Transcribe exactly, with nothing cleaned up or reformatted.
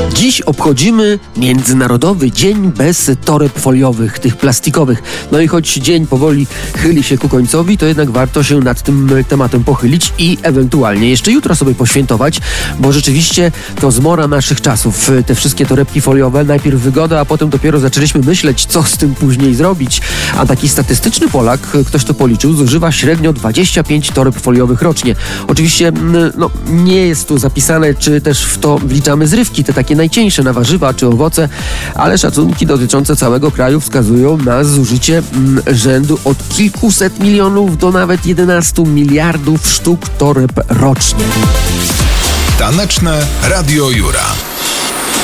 Dziś obchodzimy Międzynarodowy Dzień bez toreb foliowych, tych plastikowych. No i choć dzień powoli chyli się ku końcowi, to jednak warto się nad tym tematem pochylić i ewentualnie jeszcze jutro sobie poświętować, bo rzeczywiście to zmora naszych czasów. Te wszystkie torebki foliowe, najpierw wygoda, a potem dopiero zaczęliśmy myśleć, co z tym później zrobić. A taki statystyczny Polak, ktoś to policzył, zużywa średnio dwadzieścia pięć toreb foliowych rocznie. Oczywiście no, nie jest tu zapisane, czy też w to wliczamy zrywki, te takie najcieńsze na warzywa czy owoce, ale szacunki dotyczące całego kraju wskazują na zużycie mm, rzędu od kilkuset milionów do nawet jedenastu miliardów sztuk toreb rocznie. Taneczne Radio Jura.